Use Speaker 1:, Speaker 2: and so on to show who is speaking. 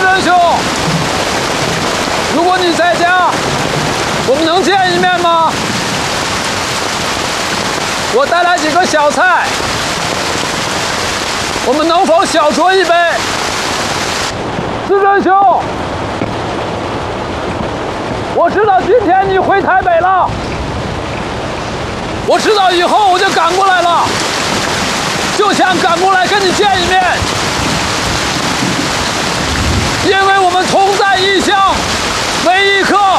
Speaker 1: 仁兄，如果你在家，我们能见一面吗？我带来几个小菜，我们能否小酌一杯？师仁兄，我知道今天你回台北了，我知道以后我就赶过来了，就想赶过来跟你见一面，因为我们同在异乡，为一颗